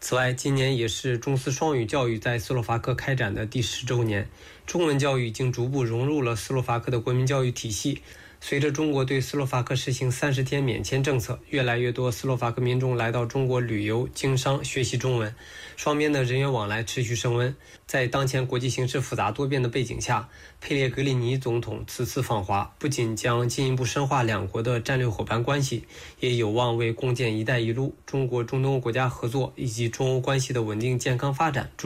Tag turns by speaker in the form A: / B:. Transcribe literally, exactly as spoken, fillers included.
A: 此外，今年也是中斯双语教育在斯洛伐克开展的第十周年，中文教育已经逐步融入了斯洛伐克的国民教育体系。随着中国对斯洛伐克实行三十天免签政策，越来越多斯洛伐克民众来到中国旅游、经商、学习中文，双边的人员往来持续升温。在当前国际形势复杂多变的背景下，佩列格里尼总统此次访华，不仅将进一步深化两国的战略伙伴关系，也有望为共建“一带一路”、中国中东欧国家合作以及中欧关系的稳定健康发展